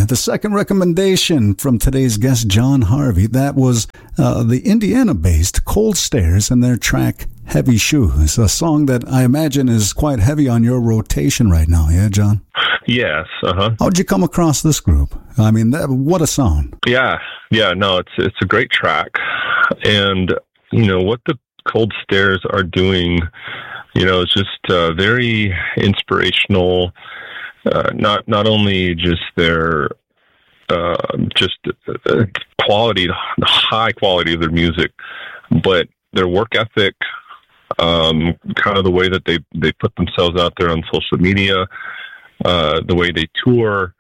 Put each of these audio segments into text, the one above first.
The second recommendation from today's guest, John Harvey, that was the Indiana-based Cold Stairs and their track Heavy Shoes, a song that I imagine is quite heavy on your rotation right now, yeah, John? Yes, How'd you come across this group? I mean, what a song. Yeah, no, it's a great track. And, what the Cold Stairs are doing, is just very inspirational. Not only just their quality, the high quality of their music, but their work ethic, kind of the way that they put themselves out there on social media, the way they tour,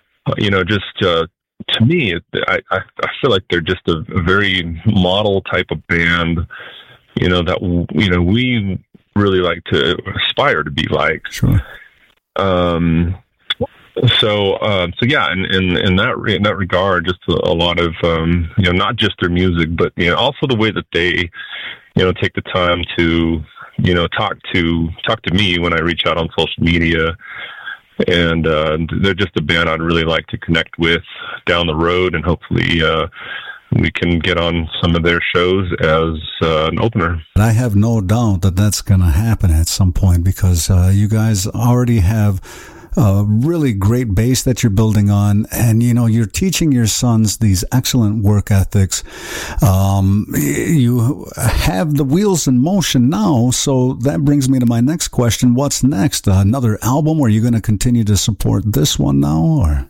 to me, I feel like they're just a very model type of band, that, we really like to aspire to be like. Sure. So yeah, in that regard, just a lot of, not just their music, but, also the way that they, take the time to, talk to me when I reach out on social media. And, they're just a band I'd really like to connect with down the road, and hopefully, we can get on some of their shows as an opener. I have no doubt that that's going to happen at some point, because you guys already have a really great base that you're building on, and you're teaching your sons these excellent work ethics. You have the wheels in motion now, so that brings me to my next question. What's next? Another album? Are you going to continue to support this one now, or?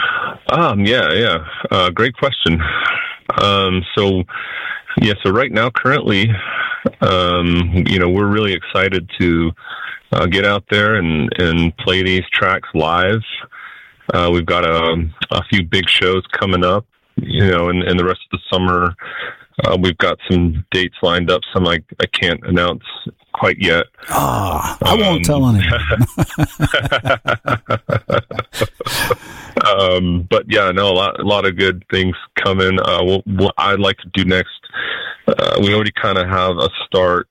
Yeah. Great question. So right now, currently, we're really excited to get out there and play these tracks live. We've got a few big shows coming up, and the rest of the summer. We've got some dates lined up, some I can't announce quite yet. I won't tell anyone. But yeah, no, a lot of good things coming. What I'd like to do next, we already kind of have a start.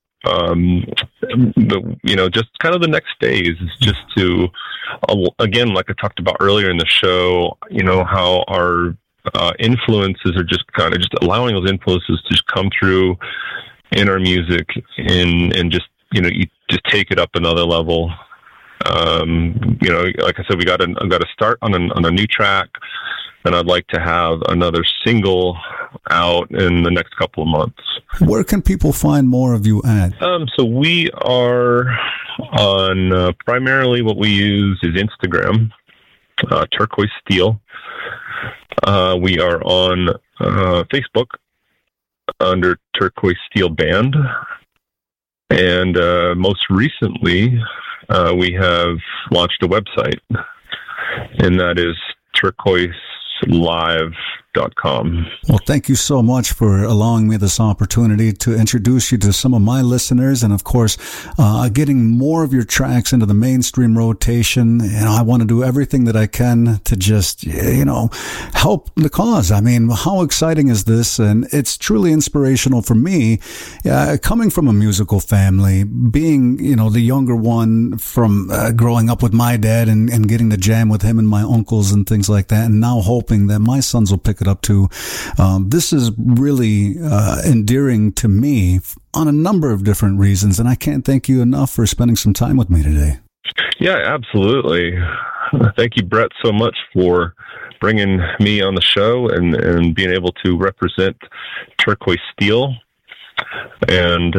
Just kind of the next phase is just to, again, like I talked about earlier in the show, how our influences are just kind of just allowing those influences to just come through in our music, and just, you just take it up another level. Like I said, I've got to start on a new track, and I'd like to have another single out in the next couple of months. Where can people find more of you at? So we are on, primarily what we use is Instagram, Turquoise Steel. We are on Facebook under Turquoise Steel Band. And most recently, we have launched a website, and that is turquoiselive.com. Well, thank you so much for allowing me this opportunity to introduce you to some of my listeners, and of course, getting more of your tracks into the mainstream rotation. And I want to do everything that I can to just, help the cause. I mean, how exciting is this? And it's truly inspirational for me, coming from a musical family, being, the younger one from growing up with my dad and getting to jam with him and my uncles and things like that, and now hoping that my sons will pick it up too. This is really endearing to me on a number of different reasons, and I can't thank you enough for spending some time with me today. Yeah, absolutely. Thank you, Brett, so much for bringing me on the show and being able to represent Turquoise Steel. And,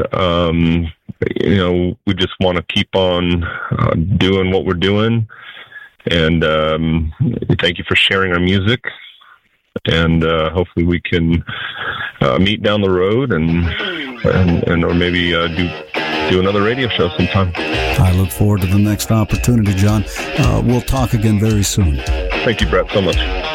we just want to keep on doing what we're doing. And thank you for sharing our music. And hopefully we can meet down the road and or maybe do another radio show sometime. I look forward to the next opportunity, John. We'll talk again very soon. Thank you, Brett, so much.